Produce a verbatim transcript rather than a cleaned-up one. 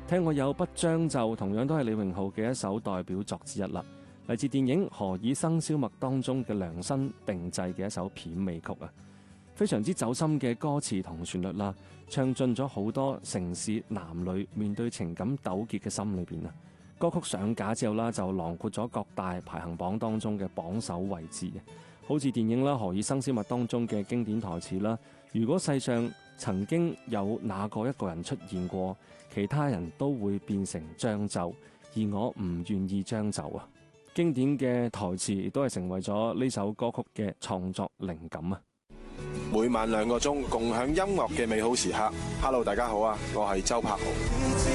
聽我有不將就，同樣都係李榮浩嘅一首代表作之一啦。嚟自電影《何以笙簫默》當中嘅量身定製嘅一首片尾曲啊，非常之走心嘅歌詞同旋律啦，唱盡咗好多城市男女面對情感糾結嘅心裏邊啊。歌曲上架之後啦，就囊括咗各大排行榜當中嘅榜首位置嘅，好似電影啦《何以笙簫默》當中嘅經典台詞啦，如果世上曾經有那個一個人出現過，其他人都會變成將就，而我唔願意將就啊。經典嘅台詞亦都係成為咗呢首歌曲嘅創作靈感啊！ 每晚兩個鐘，共享音樂嘅美好時刻。Hello， 大家好啊，我係周柏豪。